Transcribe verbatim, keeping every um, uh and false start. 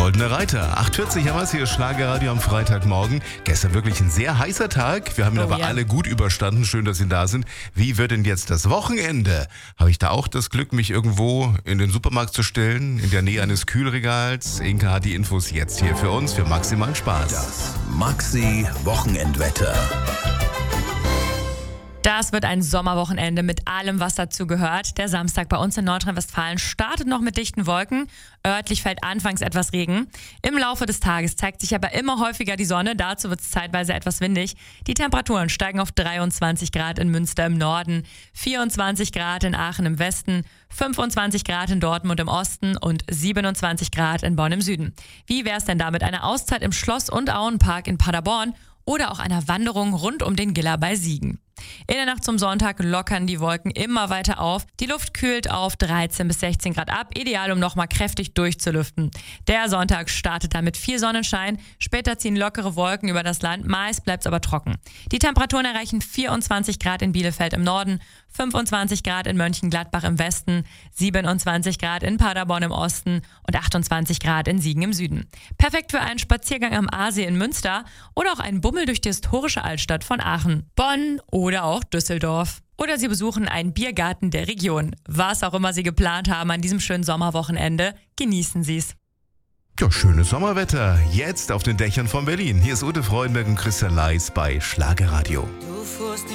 Goldene Reiter. acht Uhr vierzig haben wir es hier, Schlagerradio am Freitagmorgen. Gestern wirklich ein sehr heißer Tag. Wir haben ihn Oh, aber ja. alle gut überstanden. Schön, dass Sie da sind. Wie wird denn jetzt das Wochenende? Habe ich da auch das Glück, mich irgendwo in den Supermarkt zu stellen, in der Nähe eines Kühlregals? Inka hat die Infos jetzt hier für uns, für maximalen Spaß. Das Maxi-Wochenendwetter. Das wird ein Sommerwochenende mit allem, was dazu gehört. Der Samstag bei uns in Nordrhein-Westfalen startet noch mit dichten Wolken. Örtlich fällt anfangs etwas Regen. Im Laufe des Tages zeigt sich aber immer häufiger die Sonne. Dazu wird es zeitweise etwas windig. Die Temperaturen steigen auf dreiundzwanzig Grad in Münster im Norden, vierundzwanzig Grad in Aachen im Westen, fünfundzwanzig Grad in Dortmund im Osten und siebenundzwanzig Grad in Bonn im Süden. Wie wäre es denn da mit einer Auszeit im Schloss- und Auenpark in Paderborn oder auch einer Wanderung rund um den Giller bei Siegen? In der Nacht zum Sonntag lockern die Wolken immer weiter auf. Die Luft kühlt auf dreizehn bis sechzehn Grad ab, ideal, um nochmal kräftig durchzulüften. Der Sonntag startet dann mit viel Sonnenschein. Später ziehen lockere Wolken über das Land, meist bleibt es aber trocken. Die Temperaturen erreichen vierundzwanzig Grad in Bielefeld im Norden, fünfundzwanzig Grad in Mönchengladbach im Westen, siebenundzwanzig Grad in Paderborn im Osten und achtundzwanzig Grad in Siegen im Süden. Perfekt für einen Spaziergang am Aasee in Münster oder auch einen Bummel durch die historische Altstadt von Aachen, Bonn oder auch Düsseldorf. Oder Sie besuchen einen Biergarten der Region. Was auch immer Sie geplant haben an diesem schönen Sommerwochenende, genießen Sie es. Ja, schönes Sommerwetter. Jetzt auf den Dächern von Berlin. Hier ist Ute Freudenberg und Christian Leis bei Schlagerradio.